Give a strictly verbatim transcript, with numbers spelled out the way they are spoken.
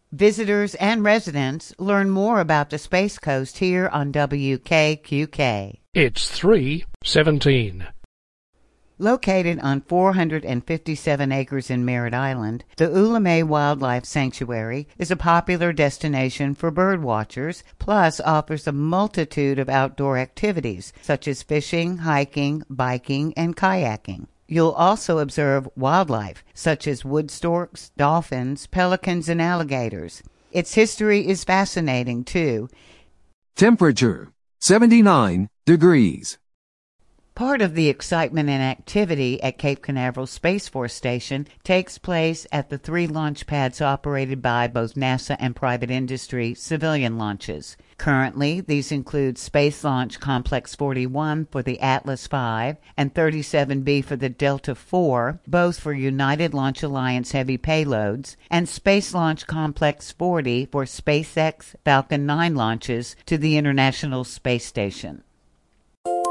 Visitors and residents learn more about the Space Coast here on W K Q K. It's three seventeen. Located on four hundred fifty-seven acres in Merritt Island, the Oulamé Wildlife Sanctuary is a popular destination for bird watchers, plus offers a multitude of outdoor activities such as fishing, hiking, biking, and kayaking. You'll also observe wildlife such as wood storks, dolphins, pelicans, and alligators. Its history is fascinating, too. Temperature, seventy-nine degrees. Part of the excitement and activity at Cape Canaveral Space Force Station takes place at the three launch pads operated by both NASA and private industry civilian launches. Currently, these include Space Launch Complex forty-one for the Atlas five and thirty-seven B for the Delta four, both for United Launch Alliance heavy payloads, and Space Launch Complex forty for SpaceX Falcon nine launches to the International Space Station.